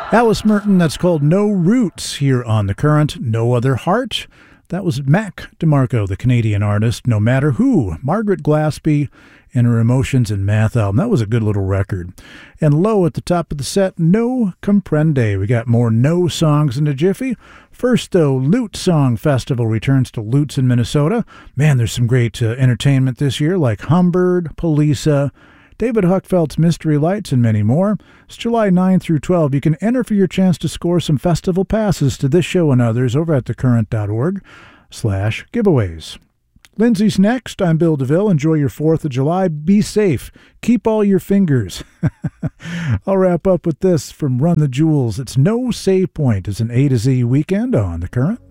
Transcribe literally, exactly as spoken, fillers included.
Alice Merton, that's called No Roots here on The Current. No Other Heart. That was Mac DeMarco, the Canadian artist. No Matter Who. Margaret Glaspie and her Emotions in Math album. That was a good little record. And low at the top of the set, No Comprende. We got more No songs in a jiffy. First, though, Lute Song Festival returns to Lutz in Minnesota. Man, there's some great uh, entertainment this year, like Humbird, Polisa, David Huckfeld's Mystery Lights, and many more. It's July ninth through twelfth. You can enter for your chance to score some festival passes to this show and others over at thecurrent.org slash giveaways. Lindsay's next. I'm Bill DeVille. Enjoy your fourth of July. Be safe. Keep all your fingers. I'll wrap up with this from Run the Jewels. It's No Save Point. It's an A to Z weekend on The Current.